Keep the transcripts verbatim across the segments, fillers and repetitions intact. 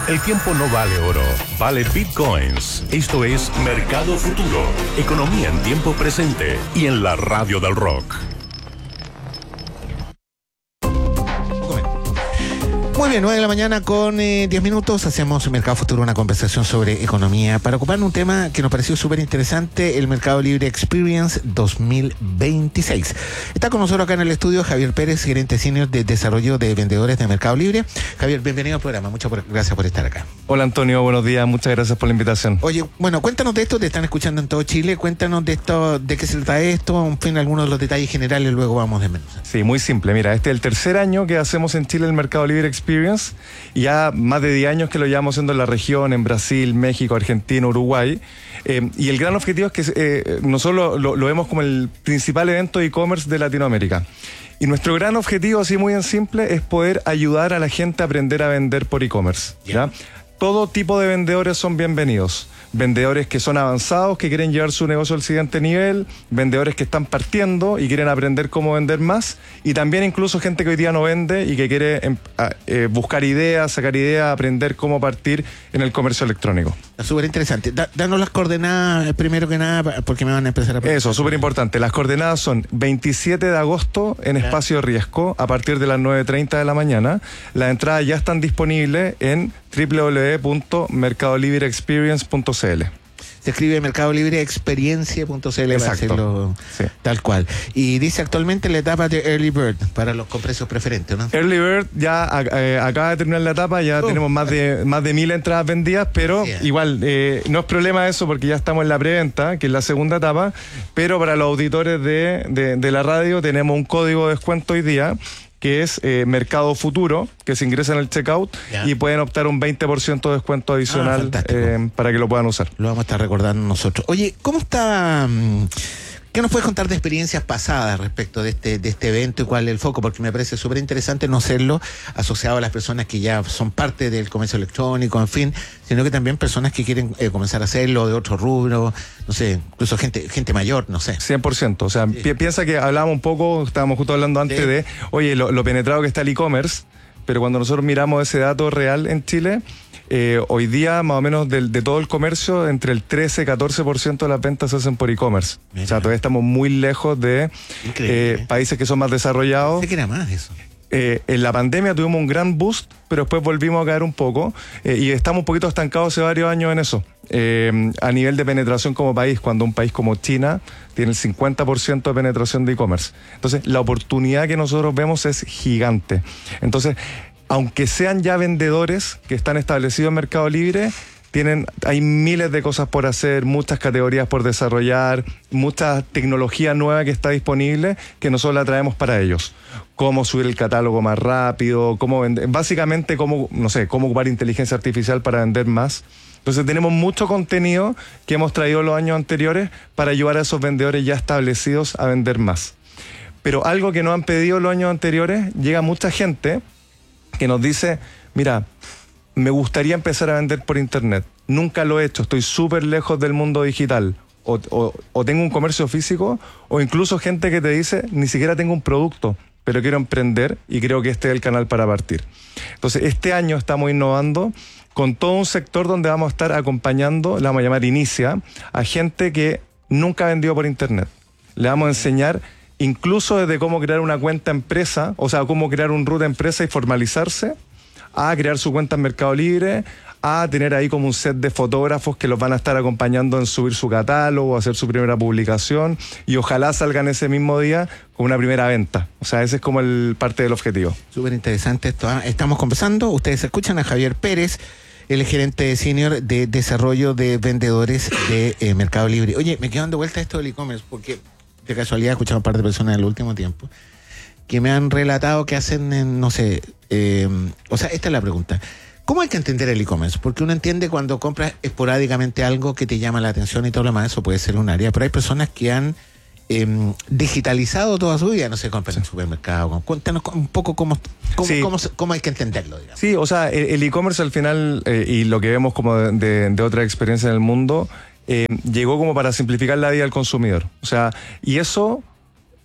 El tiempo no vale oro, vale bitcoins. Esto es Mercado Futuro, economía en tiempo presente y en la radio del rock. Muy bien, nueve de la mañana con eh, diez minutos. Hacemos Mercado Futuro, una conversación sobre economía para ocupar un tema que nos pareció súper interesante, el Mercado Libre Experience dos mil veintiséis. Está con nosotros acá en el estudio Javier Pérez, gerente senior de desarrollo de vendedores de Mercado Libre. Javier, bienvenido al programa. Muchas gracias por estar acá. Hola Antonio, buenos días. Muchas gracias por la invitación. Oye, bueno, cuéntanos de esto. Te están escuchando en todo Chile. Cuéntanos de esto, de qué se trata esto, en fin, algunos de los detalles generales, luego vamos de menos. Sí, muy simple. Mira, este es el tercer año que hacemos en Chile el Mercado Libre Experience. Y ya más de diez años que lo llevamos haciendo en la región, en Brasil, México, Argentina, Uruguay. Eh, y el gran objetivo es que eh, nosotros lo, lo vemos como el principal evento de e-commerce de Latinoamérica. Y nuestro gran objetivo, así muy en simple, es poder ayudar a la gente a aprender a vender por e-commerce. ¿Ya? Todo tipo de vendedores son bienvenidos. Vendedores que son avanzados, que quieren llevar su negocio al siguiente nivel, vendedores que están partiendo y quieren aprender cómo vender más, y también incluso gente que hoy día no vende y que quiere eh, eh, buscar ideas, sacar ideas, aprender cómo partir en el comercio electrónico. Súper interesante. Da, danos las coordenadas primero que nada, porque me van a empezar a... Eso, súper importante. Las coordenadas son veintisiete de agosto en Espacio Riesgo a partir de las nueve treinta de la mañana. Las entradas ya están disponibles en doble u doble u doble u punto mercado libre experience punto c l. Se escribe Mercado Libre Experiencia punto c l para hacerlo sí. Tal cual. Y dice actualmente la etapa de Early Bird para los con precios preferentes, ¿no? Early Bird ya eh, acaba de terminar la etapa, ya uh. tenemos más de más de mil entradas vendidas, pero sí, igual eh, no es problema eso porque ya estamos en la preventa, que es la segunda etapa, pero para los auditores de, de, de la radio tenemos un código de descuento hoy día, que es eh, Mercado Futuro, que se ingresa en el checkout ya. Y pueden optar un veinte por ciento de descuento adicional ah, eh, para que lo puedan usar. Lo vamos a estar recordando nosotros. Oye, ¿cómo está...? ¿Qué nos puedes contar de experiencias pasadas respecto de este, de este evento y cuál es el foco? Porque me parece súper interesante no serlo asociado a las personas que ya son parte del comercio electrónico, en fin, sino que también personas que quieren eh, comenzar a hacerlo de otro rubro, no sé, incluso gente gente mayor, no sé. cien por ciento, o sea, sí. pi- piensa que hablábamos un poco, estábamos justo hablando antes sí. de, oye, lo, lo penetrado que está el e-commerce, pero cuando nosotros miramos ese dato real en Chile, eh, hoy día más o menos de, de todo el comercio, entre el trece y catorce por ciento de las ventas se hacen por e-commerce. Mira. O sea, todavía estamos muy lejos de eh, países que son más desarrollados. Sé que era más eso. Eh, en la pandemia tuvimos un gran boost, pero después volvimos a caer un poco eh, y estamos un poquito estancados hace varios años en eso. Eh, a nivel de penetración como país, cuando un país como China tiene el cincuenta por ciento de penetración de e-commerce. Entonces, la oportunidad que nosotros vemos es gigante. Entonces, aunque sean ya vendedores que están establecidos en Mercado Libre, tienen, hay miles de cosas por hacer, muchas categorías por desarrollar, mucha tecnología nueva que está disponible que nosotros la traemos para ellos. Cómo subir el catálogo más rápido, cómo vender, básicamente cómo, no sé, cómo ocupar inteligencia artificial para vender más. Entonces tenemos mucho contenido que hemos traído los años anteriores para ayudar a esos vendedores ya establecidos a vender más. Pero algo que nos han pedido los años anteriores, llega mucha gente que nos dice, mira, me gustaría empezar a vender por internet. Nunca lo he hecho, estoy súper lejos del mundo digital. O, o, o tengo un comercio físico, o incluso gente que te dice, ni siquiera tengo un producto, pero quiero emprender y creo que este es el canal para partir. Entonces, este año estamos innovando con todo un sector donde vamos a estar acompañando, la vamos a llamar Inicia, a gente que nunca ha vendido por internet. Le vamos a enseñar incluso desde cómo crear una cuenta empresa, o sea, cómo crear un root empresa y formalizarse, a crear su cuenta en Mercado Libre, a tener ahí como un set de fotógrafos que los van a estar acompañando en subir su catálogo, hacer su primera publicación y ojalá salgan ese mismo día con una primera venta. O sea, ese es como el parte del objetivo. Súper interesante esto. ¿eh? Estamos conversando, ustedes escuchan a Javier Pérez, el gerente senior de desarrollo de vendedores de eh, Mercado Libre. Oye, me quedo dando vuelta a esto del e-commerce porque de casualidad he escuchado a un par de personas en el último tiempo que me han relatado que hacen, en, no sé, eh, o sea, esta es la pregunta. ¿Cómo hay que entender el e-commerce? Porque uno entiende cuando compras esporádicamente algo que te llama la atención y todo lo demás, eso puede ser un área, pero hay personas que han eh, digitalizado toda su vida, no sé, compran en el supermercado. Cuéntanos un poco cómo, cómo, sí. cómo, cómo hay que entenderlo, digamos. Sí, o sea, el, el e-commerce al final, eh, y lo que vemos como de, de, de otra experiencia en el mundo, eh, llegó como para simplificar la vida del consumidor. O sea, y eso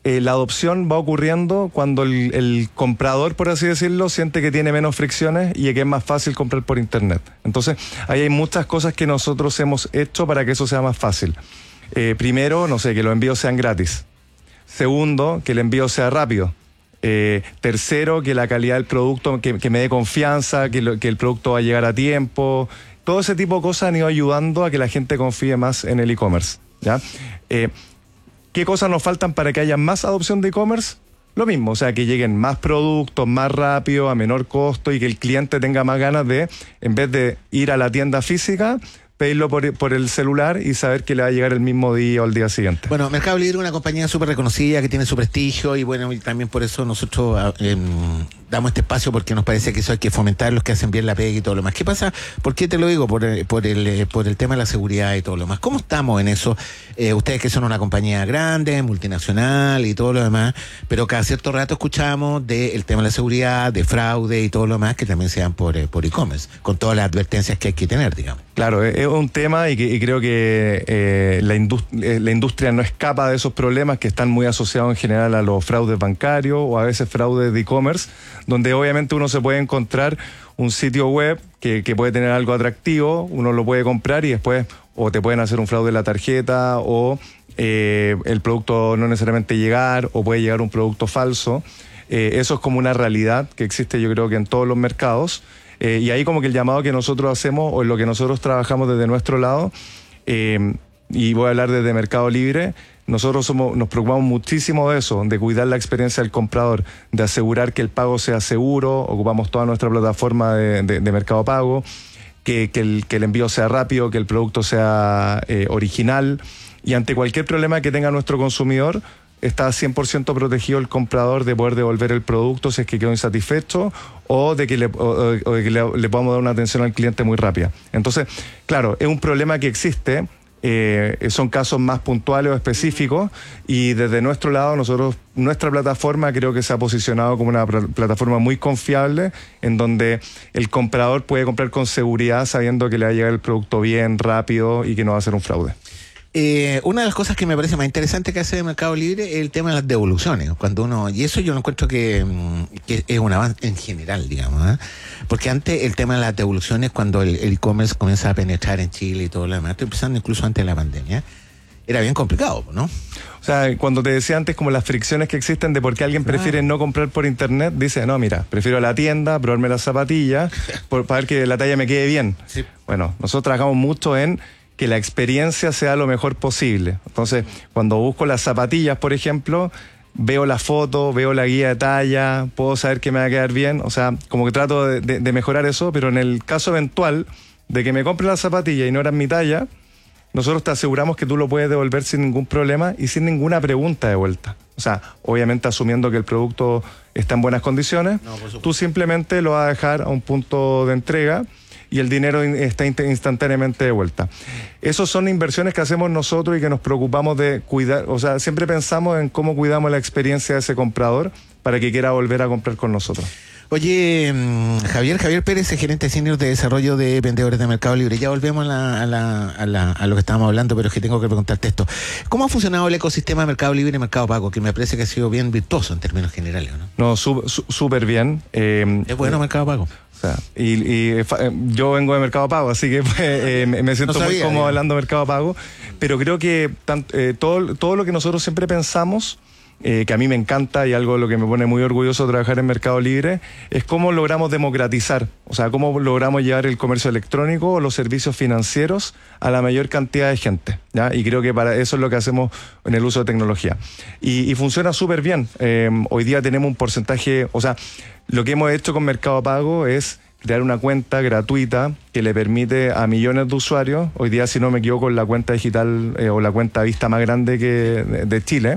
eh, la adopción va ocurriendo cuando el, el comprador, por así decirlo, siente que tiene menos fricciones y que es más fácil comprar por internet. Entonces, ahí hay muchas cosas que nosotros hemos hecho para que eso sea más fácil. Eh, primero, no sé, que los envíos sean gratis. Segundo, que el envío sea rápido. Eh, tercero, que la calidad del producto, que, que me dé confianza, que, lo, que el producto va a llegar a tiempo. Todo ese tipo de cosas han ido ayudando a que la gente confíe más en el e-commerce, ¿ya? Eh, ¿Qué cosas nos faltan para que haya más adopción de e-commerce? Lo mismo, o sea, que lleguen más productos, más rápido, a menor costo y que el cliente tenga más ganas de, en vez de ir a la tienda física, pedirlo por, por el celular y saber que le va a llegar el mismo día o el día siguiente. Bueno, Mercado Libre es una compañía súper reconocida que tiene su prestigio y bueno, y también por eso nosotros eh, damos este espacio porque nos parece que eso hay que fomentar los que hacen bien la pega y todo lo más. ¿Qué pasa? ¿Por qué te lo digo? Por, por, el, por el tema de la seguridad y todo lo más. ¿Cómo estamos en eso? Eh, ustedes que son una compañía grande, multinacional y todo lo demás, pero cada cierto rato escuchamos del tema de la seguridad, de fraude y todo lo más que también sean por, eh, por e-commerce, con todas las advertencias que hay que tener, digamos. Claro, es un tema y, que, y creo que eh, la, industria, la industria no escapa de esos problemas que están muy asociados en general a los fraudes bancarios o a veces fraudes de e-commerce, donde obviamente uno se puede encontrar un sitio web que, que puede tener algo atractivo, uno lo puede comprar y después o te pueden hacer un fraude de la tarjeta o eh, el producto no necesariamente llegar o puede llegar un producto falso. Eh, eso es como una realidad que existe yo creo que en todos los mercados. Eh, y ahí como que el llamado que nosotros hacemos o en lo que nosotros trabajamos desde nuestro lado, eh, y voy a hablar desde Mercado Libre, nosotros somos, nos preocupamos muchísimo de eso, de cuidar la experiencia del comprador, de asegurar que el pago sea seguro, ocupamos toda nuestra plataforma de, de, de Mercado Pago, que, que, el, que el envío sea rápido, que el producto sea eh, original, y ante cualquier problema que tenga nuestro consumidor, está cien por ciento protegido el comprador de poder devolver el producto si es que quedó insatisfecho o de que le, o, o de que le, le podamos dar una atención al cliente muy rápida. Entonces, claro, es un problema que existe, eh, son casos más puntuales o específicos y desde nuestro lado, nosotros, nuestra plataforma creo que se ha posicionado como una pl- plataforma muy confiable en donde el comprador puede comprar con seguridad sabiendo que le va a llegar el producto bien, rápido y que no va a ser un fraude. Eh, una de las cosas que me parece más interesante que hace Mercado Libre es el tema de las devoluciones. Cuando uno, y eso yo lo encuentro que, que es un avance en general, digamos, ¿eh? Porque antes el tema de las devoluciones, cuando el el e-commerce comienza a penetrar en Chile y todo lo demás, estoy pensando incluso antes de la pandemia, era bien complicado, ¿no? O sea, cuando te decía antes como las fricciones que existen de por qué alguien prefiere ah. no comprar por internet, dice, no, mira, prefiero la tienda, probarme las zapatillas, por, para ver que la talla me quede bien. Sí. Bueno, nosotros trabajamos mucho en que la experiencia sea lo mejor posible. Entonces, cuando busco las zapatillas, por ejemplo, veo la foto, veo la guía de talla, puedo saber que me va a quedar bien. O sea, como que trato de, de, de mejorar eso, pero en el caso eventual de que me compre la zapatilla y no era mi talla, nosotros te aseguramos que tú lo puedes devolver sin ningún problema y sin ninguna pregunta de vuelta. O sea, obviamente asumiendo que el producto está en buenas condiciones, no, tú simplemente lo vas a dejar a un punto de entrega y el dinero está instantáneamente de vuelta. Esas son inversiones que hacemos nosotros y que nos preocupamos de cuidar, o sea, siempre pensamos en cómo cuidamos la experiencia de ese comprador para que quiera volver a comprar con nosotros. Oye, Javier, Javier Pérez, gerente senior de desarrollo de vendedores de Mercado Libre. Ya volvemos a, la, a, la, a, la, a lo que estábamos hablando, pero es que tengo que preguntarte esto. ¿Cómo ha funcionado el ecosistema de Mercado Libre y Mercado Pago? Que me parece que ha sido bien virtuoso en términos generales, ¿no? No, súper bien. Eh, ¿Es bueno eh, Mercado Pago? O sea, y, y eh, yo vengo de Mercado Pago, así que pues, eh, me siento no sabía, muy cómodo hablando de Mercado Pago, pero creo que tant, eh, todo, todo lo que nosotros siempre pensamos, Eh, que a mí me encanta y algo de lo que me pone muy orgulloso de trabajar en Mercado Libre, es cómo logramos democratizar, o sea, cómo logramos llevar el comercio electrónico o los servicios financieros a la mayor cantidad de gente, ¿ya? Y creo que para eso es lo que hacemos en el uso de tecnología. Y, y funciona súper bien. Eh, hoy día tenemos un porcentaje, o sea, lo que hemos hecho con Mercado Pago es crear una cuenta gratuita que le permite a millones de usuarios, hoy día si no me equivoco la cuenta digital eh, o la cuenta Vista más grande que de, de Chile,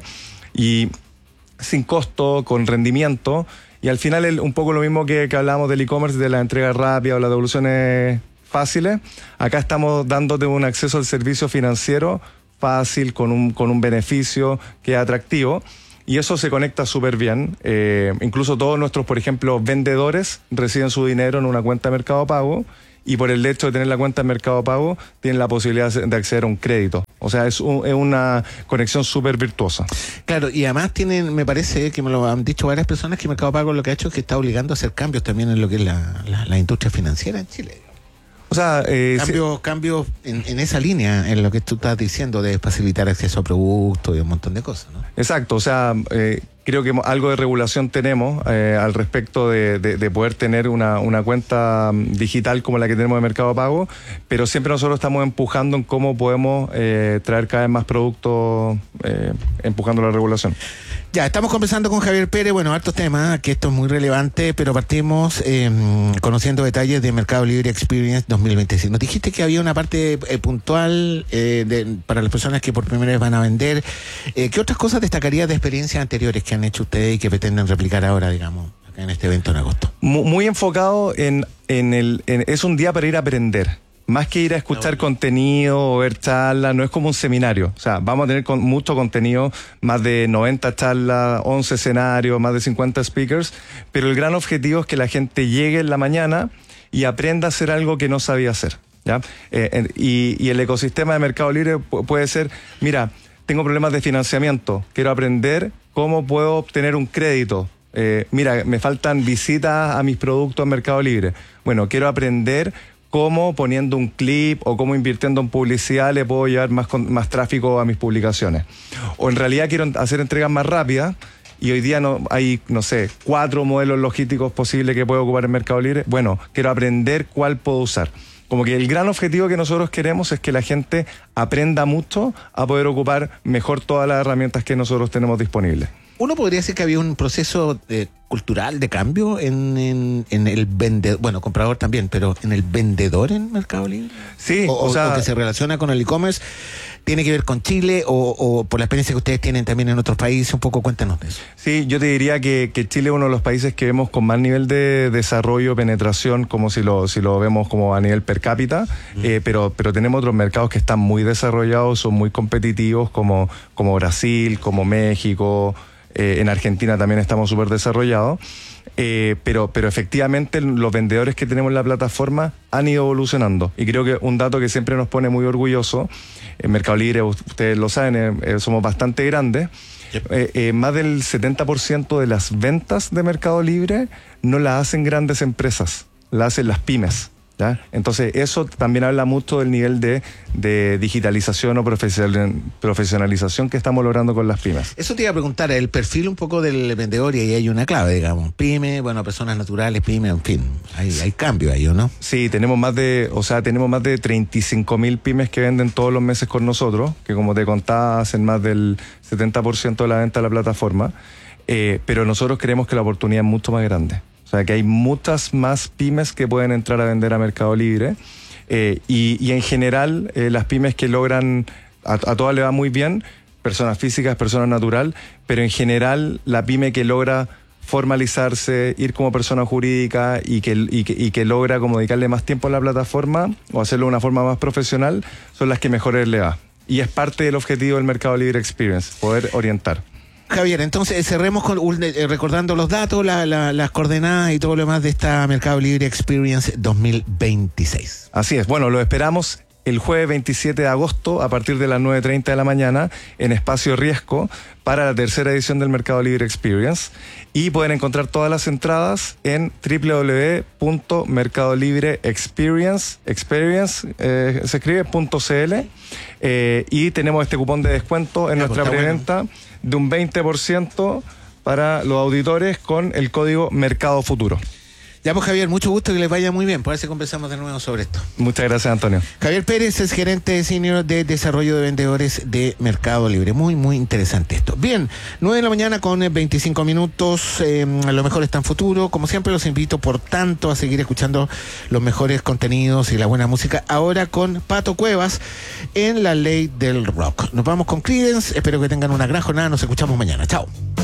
y sin costo, con rendimiento, y al final el, un poco lo mismo que, que hablábamos del e-commerce, de la entrega rápida o las devoluciones fáciles, acá estamos dándote un acceso al servicio financiero fácil, con un, con un beneficio que es atractivo, y eso se conecta súper bien. Eh, incluso todos nuestros, por ejemplo, vendedores reciben su dinero en una cuenta de Mercado Pago, y por el hecho de tener la cuenta de Mercado Pago tienen la posibilidad de acceder a un crédito. O sea, es, un, es una conexión súper virtuosa. Claro, y además tienen, me parece que me lo han dicho varias personas, que Mercado Pago lo que ha hecho es que está obligando a hacer cambios también en lo que es la, la, la industria financiera en Chile. O sea, eh, cambios, sí. cambios en, en esa línea, en lo que tú estás diciendo, de facilitar acceso a productos y un montón de cosas, ¿no? Exacto, o sea, eh, creo que algo de regulación tenemos eh, al respecto de, de, de poder tener una, una cuenta digital como la que tenemos de Mercado Pago, pero siempre nosotros estamos empujando en cómo podemos eh, traer cada vez más productos, eh, empujando la regulación. Ya, estamos conversando con Javier Pérez, bueno, hartos temas, que esto es muy relevante, pero partimos eh, conociendo detalles de Mercado Libre Experience dos mil veintiséis. Nos dijiste que había una parte eh, puntual eh, de, para las personas que por primera vez van a vender. Eh, ¿Qué otras cosas destacarías de experiencias anteriores que han hecho ustedes y que pretenden replicar ahora, digamos, acá en este evento en agosto? Muy, muy enfocado en, en el... En, es un día para ir a aprender. Más que ir a escuchar no, contenido o ver charlas, no es como un seminario. O sea, vamos a tener con, mucho contenido, más de noventa charlas, once escenarios, más de cincuenta speakers, pero el gran objetivo es que la gente llegue en la mañana y aprenda a hacer algo que no sabía hacer, ¿ya? Eh, y, y el ecosistema de Mercado Libre puede ser, mira, tengo problemas de financiamiento, quiero aprender cómo puedo obtener un crédito. Eh, mira, me faltan visitas a mis productos en Mercado Libre. Bueno, quiero aprender cómo poniendo un clip o cómo invirtiendo en publicidad le puedo llevar más, más tráfico a mis publicaciones. O en realidad quiero hacer entregas más rápidas y hoy día no hay, no sé, cuatro modelos logísticos posibles que puedo ocupar en Mercado Libre. Bueno, quiero aprender cuál puedo usar. Como que el gran objetivo que nosotros queremos es que la gente aprenda mucho a poder ocupar mejor todas las herramientas que nosotros tenemos disponibles. Uno podría decir que había un proceso eh, cultural de cambio en, en, en el vendedor, bueno, comprador también, pero en el vendedor en Mercado Libre. Sí, o, o sea, o que se relaciona con el e-commerce, tiene que ver con Chile o, o por la experiencia que ustedes tienen también en otros países, un poco cuéntanos de eso. Sí, yo te diría que, que Chile es uno de los países que vemos con más nivel de desarrollo, penetración, como si lo, si lo vemos como a nivel per cápita, mm. eh, pero, pero tenemos otros mercados que están muy desarrollados, son muy competitivos, como, como Brasil, como México. Eh, en Argentina también estamos súper desarrollados, eh, pero, pero efectivamente los vendedores que tenemos en la plataforma han ido evolucionando. Y creo que un dato que siempre nos pone muy orgulloso, en Mercado Libre, ustedes lo saben, eh, eh, somos bastante grandes, eh, eh, más del setenta por ciento de las ventas de Mercado Libre no las hacen grandes empresas, las hacen las pymes. ¿Ya? Entonces eso también habla mucho del nivel de, de digitalización o profesionalización que estamos logrando con las pymes. Eso te iba a preguntar, el perfil un poco del vendedor, y ahí hay una clave, digamos, pyme, bueno, personas naturales, pyme, en fin, hay, hay cambio ahí, ¿o no? Sí, tenemos más de, o sea, tenemos más de treinta y cinco mil pymes que venden todos los meses con nosotros, que como te contaba, hacen más del setenta por ciento de la venta de la plataforma, eh, pero nosotros creemos que la oportunidad es mucho más grande. O sea, que hay muchas más pymes que pueden entrar a vender a Mercado Libre eh, y, y en general eh, las pymes que logran, a, a todas le va muy bien, personas físicas, personas natural, pero en general la pyme que logra formalizarse, ir como persona jurídica y que, y que, y que logra como dedicarle más tiempo a la plataforma o hacerlo de una forma más profesional, son las que mejor le va. Y es parte del objetivo del Mercado Libre Experience, poder orientar. Javier, entonces cerremos con, eh, recordando los datos, la, la, las coordenadas y todo lo demás de esta Mercado Libre Experience dos mil veintiséis. Así es, bueno, lo esperamos el jueves veintisiete de agosto a partir de las nueve treinta de la mañana en Espacio Riesgo para la tercera edición del Mercado Libre Experience y pueden encontrar todas las entradas en doble u doble u doble u punto mercado libre experience experience eh, se escribe punto cl eh, y tenemos este cupón de descuento en ya, nuestra pues, preventa bueno. de un veinte por ciento para los auditores con el código Mercado Futuro. Ya pues Javier, mucho gusto, que les vaya muy bien. Por eso conversamos de nuevo sobre esto. Muchas gracias, Antonio. Javier Pérez es gerente senior de desarrollo de vendedores de Mercado Libre. Muy, muy interesante esto. Bien, nueve de la mañana con veinticinco minutos. Eh, lo mejor está en futuro. Como siempre los invito, por tanto, a seguir escuchando los mejores contenidos y la buena música. Ahora con Pato Cuevas en La Ley del Rock. Nos vamos con Creedence. Espero que tengan una gran jornada. Nos escuchamos mañana. Chao.